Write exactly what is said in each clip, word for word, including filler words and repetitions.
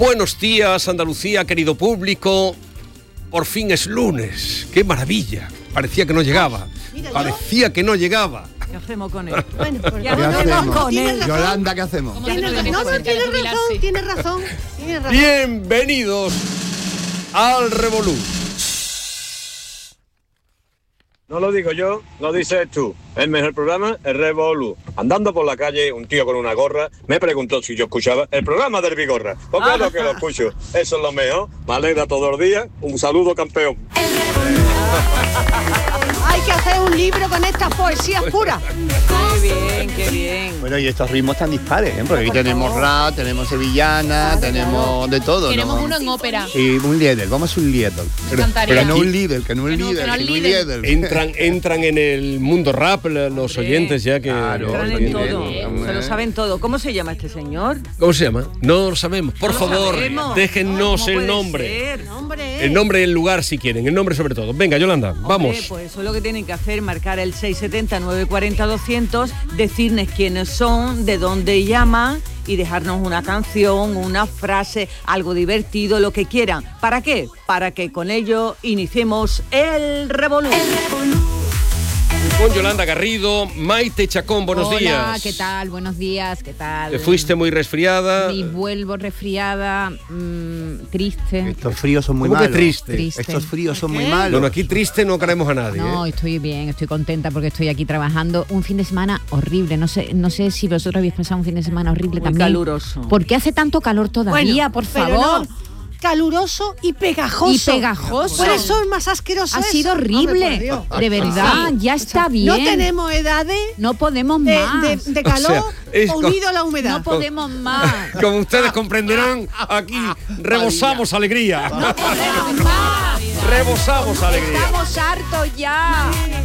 Buenos días, Andalucía, querido público. Por fin es lunes. ¡Qué maravilla! Parecía que no llegaba. Parecía que no llegaba. ¿Qué hacemos con él? Bueno, pues ¿Qué hacemos? con él. Yolanda, ¿qué hacemos? No, no, tiene razón, tiene razón, tiene razón. Bienvenidos al Revolú. No lo digo yo, lo dices tú. El mejor programa, el Revolú. Andando por la calle, un tío con una gorra me preguntó si yo escuchaba el programa del Bigorra. Pues claro que lo escucho. Eso es lo mejor. Me alegra todos los días. Un saludo, campeón. Hay que hacer un libro con estas poesías puras. Qué bien, qué bien. Bueno, y estos ritmos tan dispares, ¿eh? Porque aquí Por tenemos favor. rap, tenemos sevillana, Claro, tenemos de todo, Queremos ¿no? uno en ópera. Y un líder, vamos a un líder. Pero, encantaría. pero no aquí- un líder, que no un Que no, líder, que no que el no un líder. líder. Entran, entran en el mundo rap los Hombre. oyentes ya que... Claro. Entran Oye, en todo, bien, se lo eh. saben todo. ¿Cómo se llama este señor? ¿Cómo se llama? No lo sabemos. Por No lo favor, sabemos. déjennos ¿Cómo el puede nombre. ser? Hombre, El nombre y el lugar si quieren. El nombre sobre todo. Venga, Yolanda, Hombre, vamos. pues eso es lo que tienen que hacer, marcar el seis setenta, nueve cuarenta, doscientos, decirnos quiénes son, de dónde llaman y dejarnos una canción, una frase, algo divertido, lo que quieran. ¿Para qué? Para que con ello iniciemos el Revolú. Con Yolanda Garrido, Maite Chacón, buenos Hola, días. ¿qué tal? Buenos días, ¿qué tal? ¿Te fuiste muy resfriada? Y vuelvo resfriada, mmm, triste. Estos fríos son muy ¿Cómo que malos. triste? Triste. Estos fríos son muy ¿Qué? malos. Bueno, aquí triste no queremos a nadie. No, ¿eh? estoy bien, estoy contenta porque estoy aquí trabajando. Un fin de semana horrible. No sé, no sé si vosotros habéis pasado un fin de semana horrible Muy también. caluroso. ¿Por qué hace tanto calor todavía? Bueno, por pero favor. no, caluroso y pegajoso. Y pegajoso. Por eso es más asqueroso. Ha eso. sido Hombre, horrible. por Dios. De verdad, ya está bien. No tenemos edades No podemos de, más. de- de calor O sea, es co- unido a la humedad. No podemos más. Como ustedes comprenderán, aquí rebosamos alegría. No podemos más. Rebosamos alegría. Estamos hartos ya.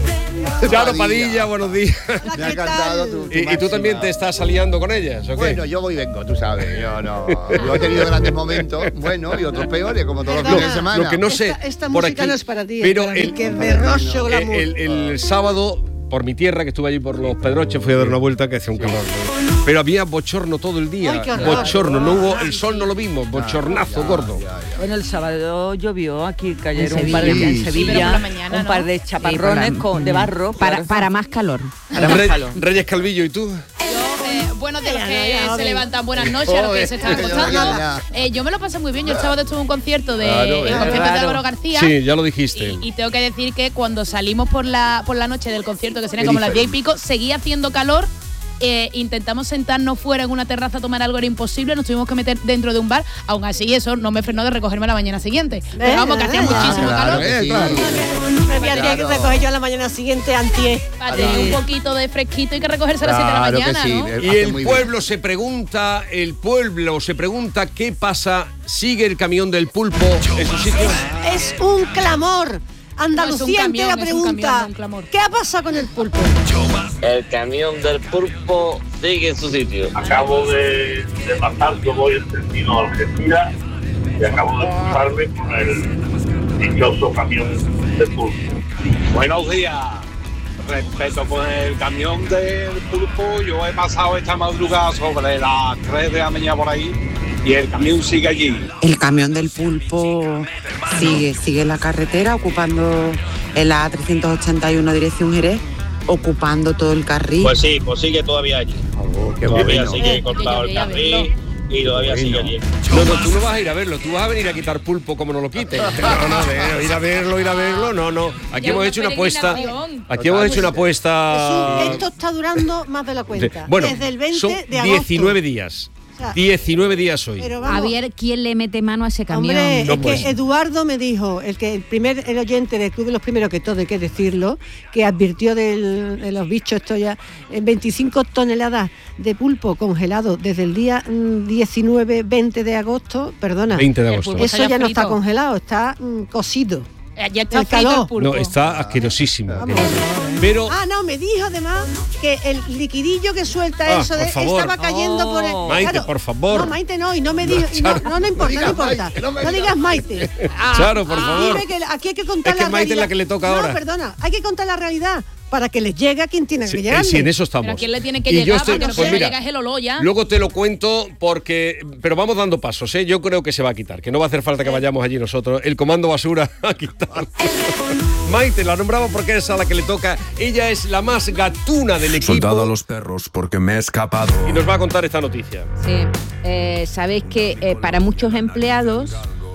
Charo Padilla, buenos días. Hola, Me ha ¿qué encantado tal? tu, tu ¿Y, y tú máxima. también te estás aliando con ellas, o qué? Bueno, yo voy y vengo, tú sabes. Yo no. Yo he tenido grandes momentos buenos y otros peores, como todos los Perdona, fines de semana. Lo que no sé, Esta, esta por música aquí, no es para ti, pero es para el- mí, que es de Rosso el, Glamour. el- el sábado, por mi tierra, que estuve allí por los Pedroches, fui a dar una vuelta que hacía un calor. ¿no? Pero había bochorno todo el día. Ay, qué horror. Bochorno, no hubo, el sol no lo vimos, bochornazo gordo. Bueno, el sábado llovió aquí, cayeron En un par de Sevilla. en Sí, Sevilla, pero por la mañana, un ¿no? par de chaparrones Sí, por la- con, de barro. Para, claro. para más calor. Para más Re- calor. Reyes Calvillo, ¿y tú? Yo, eh, buenos de los Ya, que ya, ya, se ven. levantan, buenas noches a los que se están Joder, acostando. ya, ya. Eh, yo me lo pasé muy bien. Yo el sábado estuve en un concierto de Claro, el eh. concierto de Claro. Álvaro García. Sí, ya lo dijiste. Y, y tengo que decir que cuando salimos por la por la noche del concierto, que serían ¿Qué como las dices? diez y pico, seguía haciendo calor. Eh, intentamos sentarnos fuera en una terraza a tomar algo, era imposible, nos tuvimos que meter dentro de un bar. Aún así, eso no me frenó de recogerme la mañana siguiente. Pero vamos, que hacía eh, muchísimo claro, calor. eh, Sí. claro. Me había que Claro. recoger yo a la mañana siguiente antier. Para tener un poquito de fresquito hay que recogerse a las siete de Claro la que mañana, sí, ¿no? eh, Y hace el muy bien. pueblo se pregunta, el pueblo se pregunta qué pasa, sigue el camión del pulpo en su sitio. Es un clamor. No, Andalucía es un camión, entera es un camión, pregunta, no un clamor. ¿qué ha pasado con el pulpo? El camión del pulpo sigue en su sitio. Acabo de, de pasar, yo voy en sentido Algeciras y acabo de cruzarme con el dichoso camión de pulpo. Buenos días. Respeto con el camión del pulpo. Yo he pasado esta madrugada sobre las tres de la mañana por ahí y el camión sigue allí. El camión del pulpo sigue, sigue en la carretera, ocupando en la A trescientos ochenta y uno dirección Jerez, ocupando todo el carril. Pues sí, pues sigue todavía allí. Oh, qué Todavía bueno. sigue cortado el Yo quería carril y todavía Bueno. sigue allí. No, no, tú no vas a ir a verlo, tú vas a venir a quitar pulpo como no lo quites. No, no, de ir a verlo, ir a verlo, no, no. Aquí Ya hemos una hecho una apuesta. peregrinación. Aquí hemos hecho una apuesta. Jesús, esto está durando más de la cuenta. Bueno, Desde el veinte son de agosto. diecinueve días. O sea, diecinueve días hoy. Pero vamos, A ver quién le mete mano a ese camión. hombre, No, es pues. que Eduardo me dijo, el que el primer el oyente del Club de los Primeros, que todo hay que decirlo, que advirtió del- de los bichos esto ya, en veinticinco toneladas de pulpo congelado desde el día mm, diecinueve veinte de agosto, perdona, veinte de El agosto. pulpo eso está ya no frito. está congelado, está mm, cocido. Eh, Ya está El frito calor. el pulpo. No, está asquerosísimo. Vamos. Pero Ah, no, me dijo además que el liquidillo que suelta Ah, eso por de, favor. estaba cayendo Oh. por el. Maite, por favor. No, Maite no, y no me dijo. y no, no, no importa, no, digas importa. Maite, no No, me digas digas Maite. Charo, por favor. Dime que aquí hay que contar Es que la Maite es realidad. la que le toca no, ahora. perdona, hay que contar la realidad. para que les llegue a quien tiene Sí, que llegar. eh, sí, en eso estamos. Pero ¿a quién le tiene que Y yo llegar? estoy- Porque no pues se mira, llega es el olor ya. Luego te lo cuento porque... Pero vamos dando pasos, ¿eh? Yo creo que se va a quitar, que no va a hacer falta que vayamos allí nosotros. El comando basura a quitarlo. Maite la nombramos porque es a la que le toca. Ella es la más gatuna del equipo. Soltado a los perros porque me he escapado. Y nos va a contar esta noticia. Sí, eh, sabéis que eh, para muchos empleados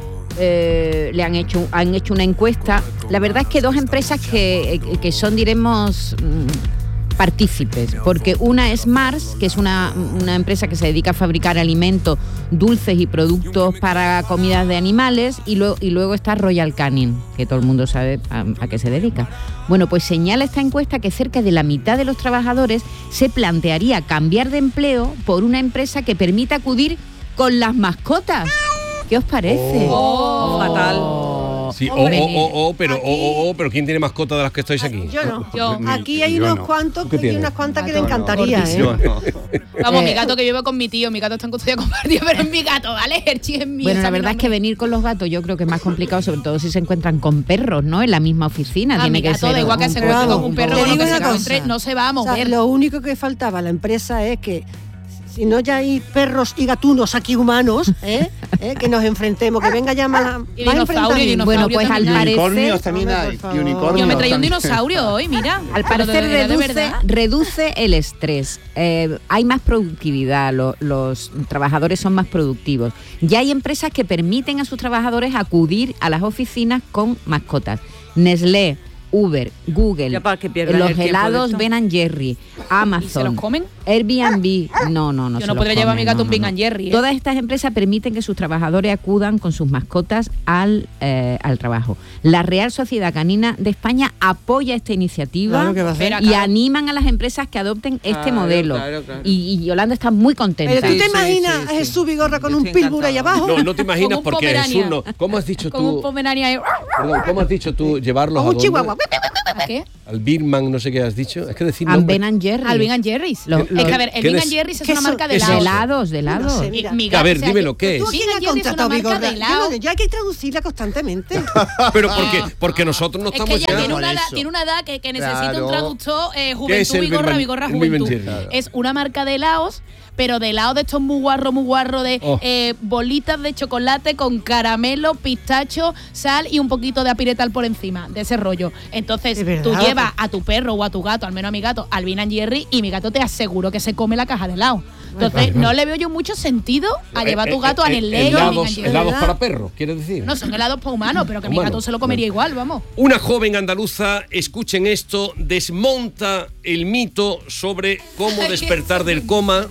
eh, le han hecho, han hecho una encuesta. La verdad es que dos empresas que, eh, que son, diremos, mm, partícipes, porque una es Mars, que es una, una empresa que se dedica a fabricar alimentos dulces y productos para comidas de animales, y, lo, y luego está Royal Canin, que todo el mundo sabe a, a qué se dedica. Bueno, pues señala esta encuesta que cerca de la mitad de los trabajadores se plantearía cambiar de empleo por una empresa que permita acudir con las mascotas. ¿Qué os parece? Oh, fatal. Sí, o, o, o, o, pero, o, o, o, pero ¿quién tiene mascota de las que estáis aquí? Yo no. Yo. Aquí hay Yo unos no. cuantos, ¿Qué que tiene? unas cuantas que le Gato, encantaría, ¿eh? Yo no. Vamos, Eh, mi gato que yo vivo con mi tío, mi gato está en custodia compartida, pero es mi gato, ¿vale? Herchi es mío. Bueno, la sabe verdad es nombre. que venir con los gatos yo creo que es más complicado, sobre todo si se encuentran con perros, ¿no? En la misma oficina. A Tiene mi que gato, ser da igual que un se encuentre poco- con un perro Te o lo digo que se una cosa. encuentre, no se va a O sea, mover. lo único que faltaba a la empresa es que si no ya hay perros y gatunos aquí humanos, ¿eh? ¿eh? Que nos enfrentemos, que venga ya más, Y más dinosaurio, enfrentamiento. dinosaurio Bueno, pues al también hay. parecer, Unicornios también Hombre, hay. por Y favor. unicornios Yo me traía un también. dinosaurio hoy, mira. al Pero de- parecer de reduce, verdad. reduce el estrés. Eh, hay más productividad, lo- los trabajadores son más productivos. Ya hay empresas que permiten a sus trabajadores acudir a las oficinas con mascotas. Nestlé, Uber, Google, Ya para que pierdan los el tiempo de helados esto. Ben and Jerry, Amazon, ¿Y se los comen? Airbnb. No, no, no. Yo se no los podría llevar a mi comen, gato no, un no, Ben no. and Jerry, ¿eh? Todas estas empresas permiten que sus trabajadores acudan con sus mascotas al, eh, al trabajo. La Real Sociedad Canina de España apoya esta iniciativa Claro que va a hacer. y animan a las empresas que adopten este Claro, modelo. claro, claro. Y, y Yolanda está muy contenta. Pero tú te Sí, sí, imaginas sí, a sí. Jesús Vigorra con Yo un estoy pitbull ahí encantado. abajo. No, no te imaginas un porque Pomerania. Jesús no. ¿Cómo has dicho Como un tú? pomerania ahí. Perdón, ¿cómo has dicho tú llevarlos O a un dónde? chihuahua. ¿Qué? Al Birman, no sé qué has dicho. Es que decir Al nombres- Ben and Jerry. Al Ben and Jerry's. Lo- es lo- que a ver, el ¿qué Ben des- and Jerry's es qué una son- marca de qué es de eso? helados. helados, de No helados. sé, Y mira. mi A ver, o sea, dímelo, yo- ¿qué Tú es? a quién Ben has and Jerry's es contratado, una marca Vigorra. de Yo, helado. no- yo hay que traducirla constantemente. Pero porque, porque nosotros no Es estamos que ya ya... tiene una, Por edad, eso. tiene una edad que, que necesita Claro. un traductor eh, ¿Qué es Juventud el Vigorra, Birman- Vigorra el Birman Juventud. Jerry? Claro. Es una marca de helados, pero de helados de estos muy guarro, muy guarro, de Oh. eh, bolitas de chocolate con caramelo, pistacho, sal y un poquito de apiretal por encima, de ese rollo. Entonces, ¿De verdad? tú llevas a tu perro o a tu gato, al menos a mi gato, al Ben and Jerry, y mi gato te aseguro que se come la caja de helado. Entonces, Vale, vale. no le veo yo mucho sentido a llevar a tu gato a Eh, eh, Nestlé y al Ben helados, and Jerry. helados ¿verdad? para perros, ¿quieres decir? No, son helados para humanos, pero que mi Humano. gato se lo comería igual, vamos. Una joven andaluza, escuchen esto, desmonta el mito sobre cómo despertar del coma.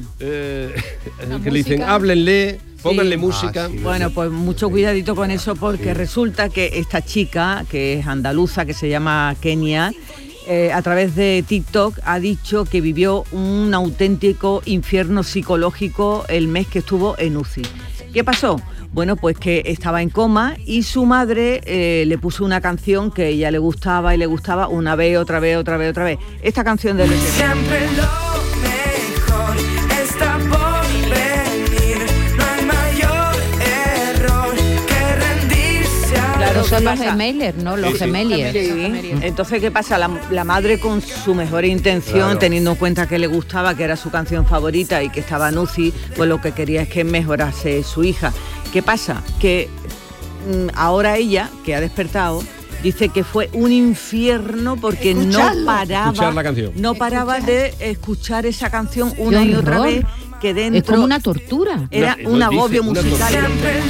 Eh, que le dicen, música. háblenle, pónganle Sí. música. Ah, sí. Bueno, pues mucho cuidadito con eso porque resulta que esta chica, que es andaluza, que se llama Kenia, eh, a través de TikTok ha dicho que vivió un auténtico infierno psicológico el mes que estuvo en U C I. ¿Qué pasó? Bueno, pues que estaba en coma y su madre eh, le puso una canción que a ella le gustaba y le gustaba una vez, otra vez, otra vez, otra vez. Esta canción de Siempre lo mejor está por venir. No hay mayor error que rendirse a Claro, Pero son ¿qué los pasa? gemeliers, ¿no? Los Sí, sí. gemeliers. Sí. Entonces, ¿qué pasa? La, la madre con su mejor intención, Claro. teniendo en cuenta que le gustaba, que era su canción favorita y que estaba en U C I, pues lo que quería es que mejorase su hija. ¿Qué pasa? Que mm, ahora ella, que ha despertado, dice que fue un infierno porque no Escucharlo. paraba, Escuchar la canción. no paraba de escuchar esa canción una Qué y otra horror. vez, que dentro Es como una tortura. era Una- un lo agobio dice, una musical. Siempre lo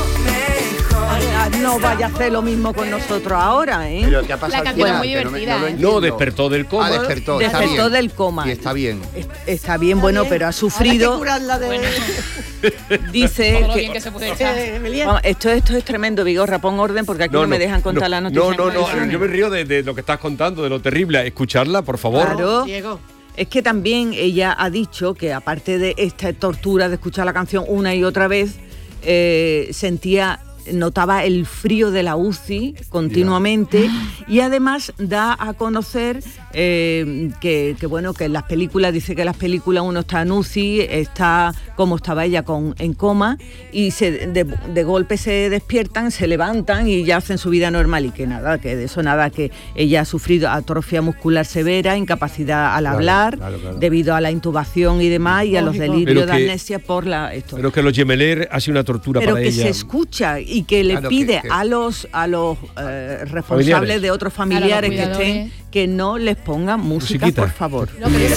mejor. Ah, No vaya a hacer lo mismo con nosotros ahora, ¿eh? Pero ¿qué ha pasado? La canción al es muy final? Que no me- divertida, no lo ¿eh? No, entiendo. despertó del coma. Ah, despertó. está Despertó bien. del coma. Y está bien. Es- Está bien, bueno, bien. pero ha Ahora hay que sufrido. curarla de... Dice Todo lo que, bien que se puede echar. Eh, Emiliano. Vamos, esto, esto es tremendo, Vigorra, pon orden porque aquí no, me dejan contar la noticia. No, en no, no, condiciones. yo me río de, de lo que estás contando, de lo terrible. Escucharla, por favor. Claro. Diego. Es que también ella ha dicho que aparte de esta tortura de escuchar la canción una y otra vez, eh, sentía notaba el frío de la U C I continuamente y además da a conocer eh, que, que bueno, que en las películas, dice que en las películas uno está en U C I, está como estaba ella con, en coma y se, de, de golpe se despiertan, se levantan y ya hacen su vida normal y que nada, que de eso nada, que ella ha sufrido atrofia muscular severa, incapacidad al Claro, hablar claro, claro. debido a la intubación y demás y a los Lógico. delirios Pero de que- amnesia por la esto. Pero que los gemeler ha sido una tortura Pero para que ella. se escucha y que le Claro, pide que- que- a los a los eh, responsables Familiares. de otros familiares que cuidadores. estén que no les pongan música, Musiquita. por favor.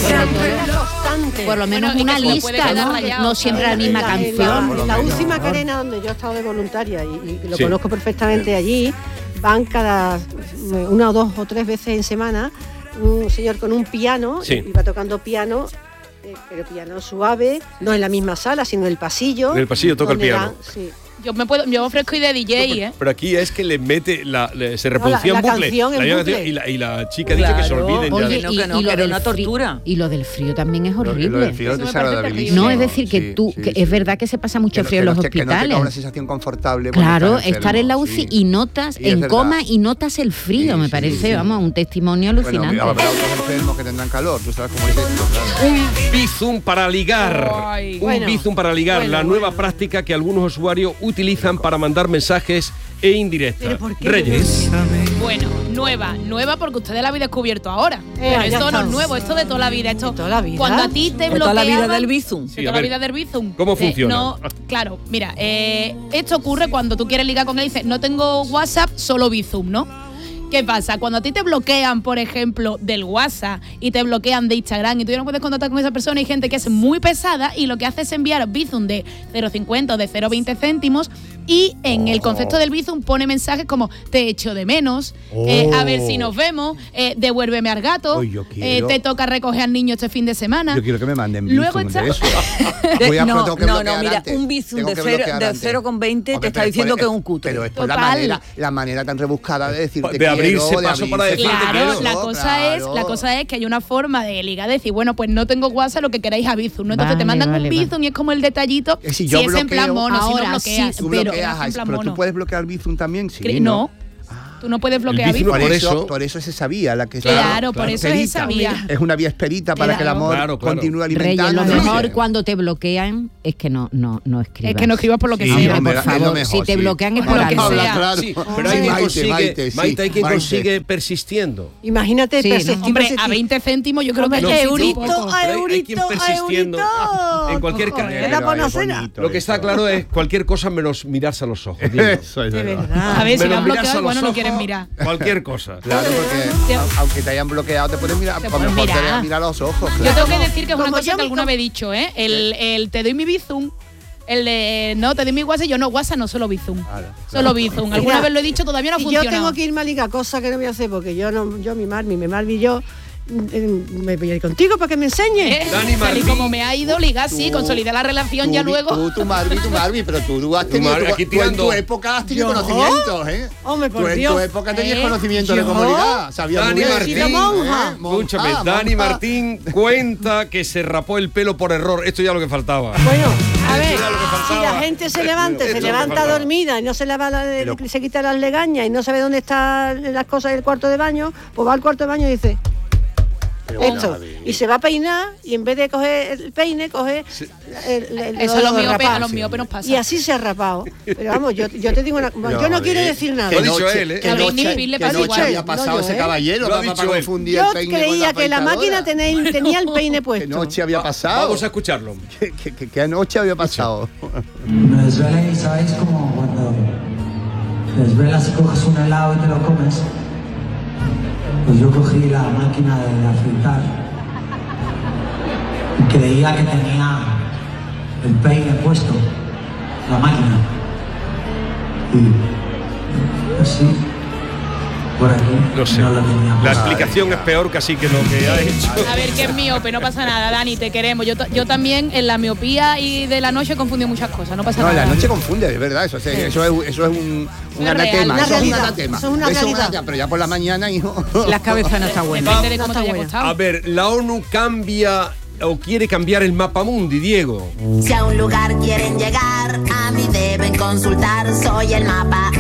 Por lo menos Bueno, y una que se puede lista, quedar ¿no? rayado. No siempre la misma En la- canción. En la, en la U C I Macarena, donde yo he estado de voluntaria y, y lo Sí. conozco perfectamente allí, van cada eh, una o dos o tres veces en semana un señor con un piano, Sí. y va tocando piano, eh, pero piano suave, no en la misma sala, sino en el pasillo. En el pasillo toca el donde piano. dan- sí. Yo me puedo, yo ofrezco ir de D J, ¿eh? Pero aquí es que le mete, la, le- se reproducía la en bucle. canción en misma bucle. canción y, la, y la chica dice que se Claro. olviden Oye, ya. y, que no, y lo que era del una frío- tortura. y lo del frío también es Lo- lo horrible. del frío es Eso me parece desagradabilísimo. No, es decir, que Sí, tú, sí, que sí. es verdad que se pasa mucho Que no- frío que en no los te- que no te hospitales. da una sensación confortable. cuando Claro, estás estar en la U C I sí. y notas Sí, es en verdad. coma y notas el frío, Sí, me sí, parece, sí. vamos, un testimonio Bueno, alucinante. habrá otros enfermos que tendrán calor, tú sabes cómo es esto. Claro. Un bizum para ligar. Ay. Un Bueno, bizum para ligar. bueno, la nueva bueno. práctica que algunos usuarios utilizan para mandar mensajes e indirectas. ¿Pero por qué? Reyes. Bueno, nueva, nueva porque ustedes la habéis descubierto ahora. Pero ya esto no está. es nuevo, esto de toda la vida. Esto, ¿De toda la vida? Cuando a ti te De toda la vida bloqueaban- del bizum. De Sí, a toda la ver, vida del bizum. ¿cómo Eh, funciona? no, claro, mira, eh, esto ocurre cuando tú quieres ligar con él y dices, no tengo WhatsApp, solo bizum, ¿no? ¿Qué pasa? Cuando a ti te bloquean, por ejemplo, del WhatsApp y te bloquean de Instagram y tú ya no puedes contactar con esa persona, hay gente que es muy pesada y lo que hace es enviar bizum de cero coma cincuenta o de cero coma veinte céntimos y en el concepto del bizum pone mensajes como te echo de menos, eh, a ver si nos vemos, eh, devuélveme al gato, Oh, yo eh, quiero. te toca recoger al niño este fin de semana. Yo quiero que me manden Luego bizum está- de eso. De- Voy a- no, tengo que no, bloquear no, mira, antes. un bizum Tengo de que cero- bloquear de antes. cero coma veinte te Hombre, está pero diciendo por- que es un cutre. Pero es por la Total. manera, la manera tan rebuscada de decir De te abrirse quiero, de paso para abrirse decirte Claro, quiero. la cosa claro. es, la cosa es que hay una forma de ligar, de decir, bueno, pues no tengo WhatsApp, lo que queráis a bizum, ¿no? Entonces te Vale, mandan vale, un vale. bizum y es como el detallito, Eh, si si, yo es en plan bloqueo- mono, si Ahora no bloqueas, sí, Tú pero, bloqueas, es en plan pero tú mono. puedes bloquear bizum también, sí. Cre- no, tú no puedes bloquear bizum bizum. no Por por eso, eso- por eso es esa vía la que Claro, por eso es esa vía. Es una vía esperita para que el Claro. amor Claro, claro. continúe Reyes, alimentando. lo mejor cuando te bloquean es que no, no, no escribas. Es que no escribas por lo que Sí, sea. hombre, por es lo favor, mejor, si te sí. bloquean es Por por lo que algo. sea. claro. Sí, pero hay Sí, quien Maite, consigue, Maite, sí, Maite, hay quien Maite. consigue persistiendo. Imagínate, Sí, ¿no? persistir, Hombre, persistir. a veinte céntimos yo creo Hombre, que No, hay sí, un sí, poco. eurito, pero hay- hay eurito, quien persistiendo. eurito. En cualquier Joder, caso. la Pero es bonacena. bonito Lo que está eso. claro es cualquier cosa menos mirarse a los ojos. Diego. Eso es De verdad. verdad. A ver, si Menos lo han mirarse bloqueado, a los bueno, no ojos, quieren mirar. Cualquier cosa. Claro, porque Te- a- aunque te hayan bloqueado, te pueden mirar. Te A lo pueden mejor te mirar. dejan mirar a los ojos. Yo claro. tengo que decir que es una Como cosa yo que mi alguna com- vez he dicho, ¿eh? El, el te doy mi bizum, el de no, te doy mi WhatsApp, yo no, WhatsApp no, solo bizum. Claro, Solo bizum. Alguna Mira, vez lo he dicho, todavía no ha Y yo funcionado. tengo que irme a ligar, cosa que no voy a hacer, porque yo, no, yo mi Marmi, mi Marmi y yo, eh, me voy a ir contigo para que me enseñes. ¿Eh? Dani Tal y Martín. como me ha ido, ligar, sí, Tú- consolidar la relación Tú, ya mi- luego. Tú, tu Marvi, tu Marvi, pero tú, tú has tenido. Marvi, tú- aquí tú en tirando. tu época has tenido ¿Yo? conocimientos, ¿eh? Hombre, por Tú en Dios. tu época tenías ¿Eh? conocimiento de ¿Yo? comunidad. Sabías Dani muy bien. Martín, ¿eh? monja. Escúchame, Monja, Dani monja. Martín cuenta que se rapó el pelo por error. Esto ya es lo que faltaba. Bueno, a ver, Era lo que si faltaba. la gente se levanta, Esto es se lo que levanta faltaba. dormida y no se lava la- Pero- se quita las legañas y no sabe dónde están las cosas del cuarto de baño, pues va al cuarto de baño y dice Pero esto. David. Y se va a peinar y en vez de coger el peine, coge el, el- el- Eso a los lo miopes, rapado. a los miopes nos pasa. Y así se ha rapado. Pero vamos, yo, yo te digo una Pero, yo no a quiero ver, decir nada. ¿Qué Lo ha dicho noche, él, ¿eh? qué A Britney noche- Spears le qué pasa noche igual. había No, pasado yo, ese ¿eh? caballero Lo ha para, para dicho él. confundir Yo el peine con creía la que la afeitadora? máquina tenía, tenía el peine ¿Qué puesto. noche había pasado? Vamos a escucharlo. ¿Qué, qué, qué- qué noche había pasado? Me desvelé y sabéis como cuando te desvelas y coges un helado y te lo comes. Pues yo cogí la máquina de afeitar y creía que tenía el peine puesto, la máquina. Y así, por aquí, No sé. no lo tenía La puesto. explicación es peor casi que lo que ha hecho. A ver, que es miope, no pasa nada, Dani, te queremos. Yo, ta- yo también en la miopía y de la noche confundí muchas cosas, no pasa No, nada. la noche confunde, es verdad. Eso, es- eso es, eso es un, un Una anatema. real- Eso es un realidad, anatema. eso es una Eso es un realidad. anatema, pero ya por la mañana, hijo. La cabeza no está buena. Depende de No cómo te está haya buena. costado. A ver, la ONU cambia o quiere cambiar el mapa mundi, Diego. Si a un lugar quieren llegar, a mí deben conocer. consultar, soy el mapa.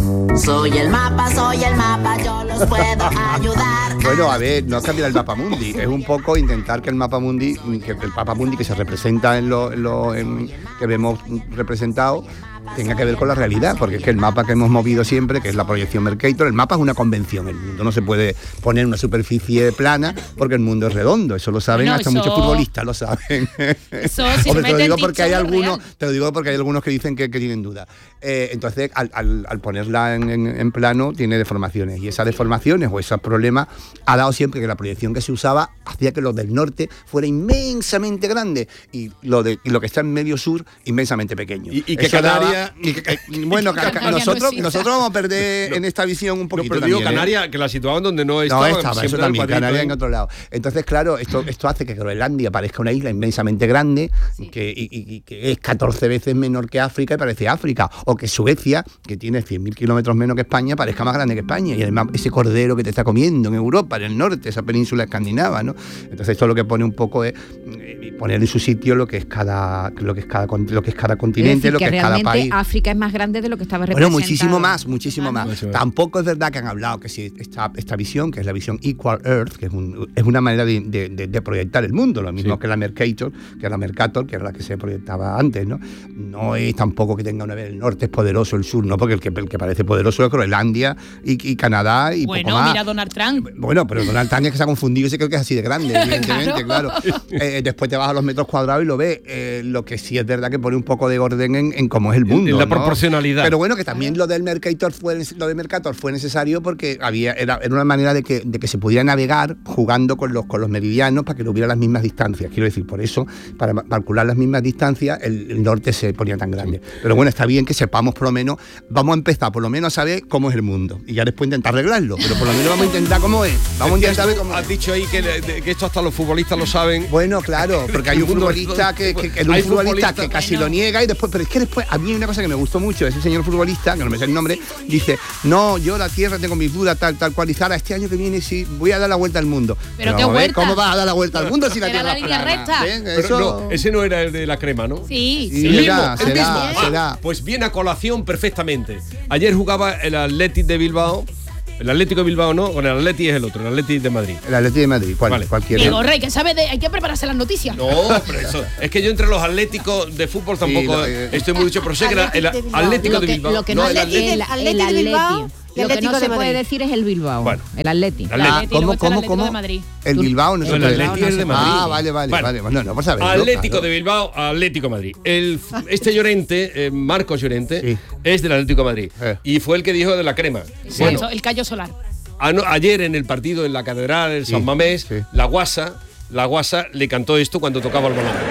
Soy el mapa, soy el mapa, yo los puedo ayudar. Bueno, a ver, no es cambiar el mapa mundi, es un poco intentar que el mapa mundi, que el mapa mundi que se representa en lo, en lo en, que vemos representado, tenga que ver con la realidad, porque es que el mapa que hemos movido siempre, que es la proyección Mercator, el mapa es una convención, el mundo no se puede poner una superficie plana porque el mundo es redondo, eso lo saben, No, hasta eso- muchos futbolistas lo saben. Eso, si Hombre, se te lo meten digo porque hay dichos, es algunos, real. te lo digo porque hay algunos que dicen que, que tienen duda. Eh, entonces, al, al, al ponerla en, en, en plano, tiene deformaciones, y esas deformaciones o esos problemas ha dado siempre que la proyección que se usaba hacía que lo del norte fuera inmensamente grande y lo de y lo que está en medio sur inmensamente pequeño. Y, y que Eso daba- Canarias... y que- bueno, ca- ca- Canarias no nosotros, existe. nosotros vamos a perder No. en esta visión un No, poquito pero digo también, ¿eh? Canarias, que la situaban donde no No estaba. estaba, eso siempre en el también, cuadrito, Canarias ¿eh? en otro lado. Entonces, claro, esto, esto hace que Groenlandia parezca una isla inmensamente grande, que, y, y- y que es catorce veces menor que África y parece África. O que Suecia, que tiene cien mil kilómetros menos que España, parezca más grande que España. Y además ese cordero que te está comiendo en Europa, en el norte, esa península escandinava, ¿no? Entonces esto lo que pone un poco es eh, poner en su sitio lo que es cada, lo que es cada, con- lo que es cada continente, Es decir, lo que, que es cada realmente país. África es más grande de lo que estaba Bueno, representado. muchísimo más, muchísimo más. Muchísimo más. Tampoco es verdad que han hablado que si esta, esta visión, que es la visión Equal Earth, que es, un- es una manera de, de- de- de proyectar el mundo, lo mismo Sí. que la Mercator, que es la Mercator, que era la que se proyectaba antes, ¿no? No es tampoco que tenga una vez el norte es poderoso, el sur, ¿no? Porque el que, el que parece poderoso es Groenlandia y, y Canadá y Bueno, poco más. mira Donald Trump. Bueno, pero Donald Trump es que se ha confundido y se cree que es así de grande, evidentemente, Claro. claro. Eh, después te vas a los metros cuadrados y lo ves. Eh, lo que sí es verdad que pone un poco de orden en, en cómo es el mundo. En la ¿no? proporcionalidad. Pero bueno, que también lo del Mercator fue, lo de Mercator fue necesario porque había, era, era una manera de que, de que se pudiera navegar jugando con los, con los meridianos para que no hubiera las mismas distancias. Quiero decir, por eso, para ma- calcular las mismas distancias, el, el norte se ponía tan grande. Pero bueno, está bien que sepamos por lo menos, vamos a empezar por lo menos a saber cómo es el mundo y ya después intentar arreglarlo, pero por lo menos vamos a intentar cómo es. Vamos a intentar ver cómo Has dicho ahí que, de- que esto hasta los futbolistas lo saben. Bueno, claro, porque hay un El mundo- futbolista que, que, que- un Hay futbolista futbolistas- que casi lo niega y después, pero es que después a mí hay una cosa que me gustó mucho, ese señor futbolista, que no me sé el nombre, dice, no, yo la tierra tengo mis dudas, tal, tal cual, y Zara, este año que viene sí, voy a dar la vuelta al mundo. Pero qué vamos a ver, vuelta. ¿cómo vas a dar la vuelta al mundo si la Era tierra la es línea plana? recta. ¿Ven? Pero Eso- no, ese no era el de la crema, ¿no? Sí. Sí, El mismo, será, el será, mismo. será. Ah, pues viene a colación perfectamente. Ayer jugaba el Athletic de Bilbao. El Atlético de Bilbao no, con el Athletic es el otro, el Athletic de Madrid. El Atlético de Madrid, ¿cuál, Vale. cualquiera? Diego Rey, que sabe de. Hay que prepararse las noticias. No, pero eso. Es que yo entre los atléticos de fútbol tampoco lo- eh, estoy muy dicho, pero sé que era el Athletic de Bilbao. Atlético Lo de que, Bilbao. lo que no, no, el el, Athletic. el, Athletic el de Bilbao Atleti. y Lo que Atlético no de se puede Madrid. decir es el Bilbao. Bueno. El Atleti. El Ah, Atleti, luego ¿cómo, está el cómo, Atlético cómo? de Madrid. El Bilbao no No, se el puede. Atleti es de Madrid. Ah, vale, vale, Bueno. vale. Bueno, no por saberlo. Atlético claro. de Bilbao, Atlético de Madrid. El, este Llorente, eh, Marcos Llorente, Sí. es del Atlético de Madrid. Eh. Y fue el que dijo de la crema. Exacto, Bueno, el callo solar. ano- ayer en el partido en la Catedral, en San Sí, Mamés, sí. la Guasa, la Guasa le cantó esto cuando tocaba el balón.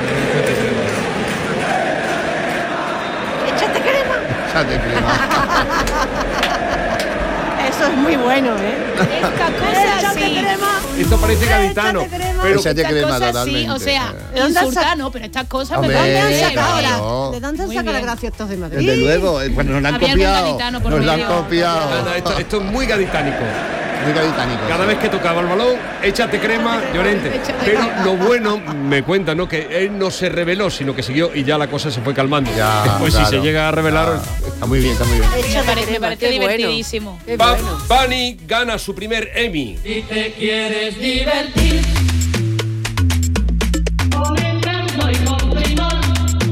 Échate crema. Échate crema. Eso es muy bueno, ¿eh? Esta cosa Échate sí. crema. Esto parece Échate gaditano. crema. Pero Échate Estas crema cosas sí, totalmente. o sea, ¿De dónde has insultar sac- no, pero estas cosas Hombre, me ¿De dónde han Eh, sacado claro. ahora? ¿De dónde han Muy sacado la bien. graciosos de Madrid? Desde luego, eh, bueno, nos la han Había algún copiado. gaditano por Nos la han medio. copiado. Nada, esto, esto es muy gaditánico. Muy gaditanico. Cada vez que tocaba el balón, échate crema, Llorente. Échate Pero crema. lo bueno, me cuenta, ¿no? Que él no se rebeló, sino que siguió y ya la cosa se fue calmando. Ya, pues claro. si se llega a revelar. Ah, está muy bien, está muy bien. Me Échate parece, me crema, parece qué bueno. divertidísimo. Qué Bad bueno. Bunny gana su primer Emmy. Si te quieres divertir con encanto y con primor,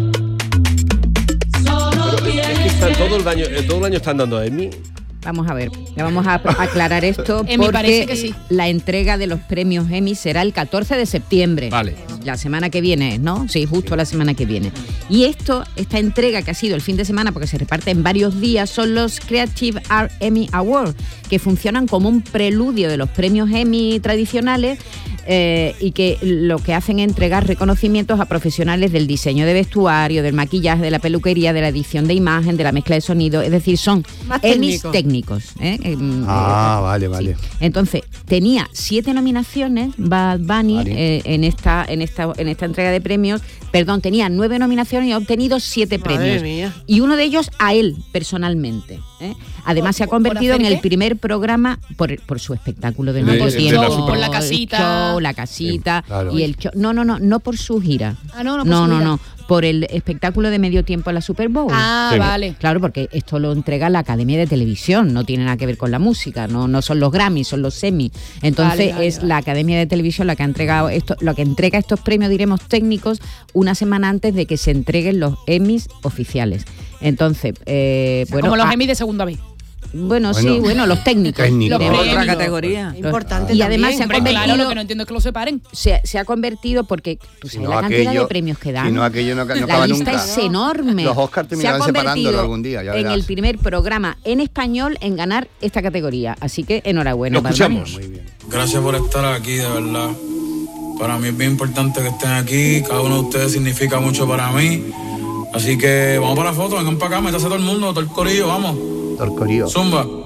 solo Es que tienes están que todo el año, eh, todo el año están dando Emmy. Vamos a ver, le vamos a aclarar esto Eh, me parece porque que sí. la entrega de los premios Emmy será el catorce de septiembre. Vale. La semana que viene, ¿no? Sí, justo la semana que viene. Y esto, esta entrega que ha sido el fin de semana, porque se reparte en varios días, son los Creative Art Emmy Awards, que funcionan como un preludio de los premios Emmy tradicionales eh, y que lo que hacen es entregar reconocimientos a profesionales del diseño de vestuario, del maquillaje, de la peluquería, de la edición de imagen, de la mezcla de sonido. Es decir, son Más Emmys técnicos. técnicos. ¿eh? Eh, Ah, eh, vale, vale. Entonces, tenía siete nominaciones Bad Bunny Vale. eh, en, esta, en, esta, en esta entrega de premios. Perdón, tenía nueve nominaciones y ha obtenido siete Madre premios. mía. Y uno de ellos a él, personalmente. ¿eh? Además, se ha ¿Por- por convertido en hacer el qué? primer programa por, por su espectáculo del De- nuevo de la tiempo. super- Por la el casita. show, la casita Sí, claro. y el show. No, no, no, no por su gira. Ah, no, no por no, su no, gira. no. por el espectáculo de medio tiempo en la Super Bowl. Ah, sí. Vale. Claro, porque esto lo entrega la Academia de Televisión, no tiene nada que ver con la música, no, no son los Grammy, son los Emmy. Entonces Vale, vale, es vale. la Academia de Televisión la que ha entregado esto, lo que entrega estos premios, diremos, técnicos, una semana antes de que se entreguen los Emmys oficiales. Entonces, eh, O sea, bueno, como los ah, Emmy de segunda vez. Bueno, Bueno, sí, bueno, los técnicos. técnicos. De Los otra premios. categoría. Importante Y además también. se ha Hombre, convertido, claro, lo que no entiendo es que lo separen. se, se ha convertido porque tú Si sabes no, la cantidad aquello- de premios que dan. si no, aquello no- no la acaba lista nunca. es enorme. Los Oscar Se ha terminarán separándolo convertido algún día, ya en verás. el primer programa en español en ganar esta categoría. Así que enhorabuena. Lo escuchamos. Muy bien. Gracias por estar aquí, de verdad. Para mí es bien importante que estén aquí. Cada uno de ustedes significa mucho para mí. Así que vamos para la foto, vengan para acá, métase todo el mundo, todo el corillo, vamos. Torcorío. Zumba.